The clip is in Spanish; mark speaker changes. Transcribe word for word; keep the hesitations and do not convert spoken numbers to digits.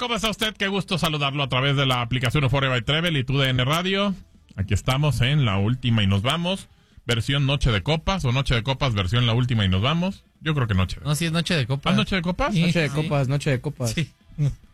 Speaker 1: ¿cómo está usted? Qué gusto saludarlo a través de la aplicación Euphoria by Travel y tu D N Radio. Aquí estamos en la última y nos vamos. Versión Noche de Copas o Noche de Copas, versión la última y nos vamos. Yo creo que Noche de
Speaker 2: No, sí es Noche de Copas.
Speaker 1: ¿Ah, Noche de Copas?
Speaker 3: Sí, noche de sí. copas, noche de copas.
Speaker 2: Sí.